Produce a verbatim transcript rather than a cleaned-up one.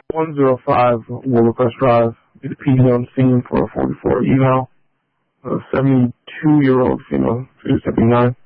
one oh five Wilbercrest Drive. Is P D on scene for a forty-four email. A seventy-two-year-old female, two seventy-nine.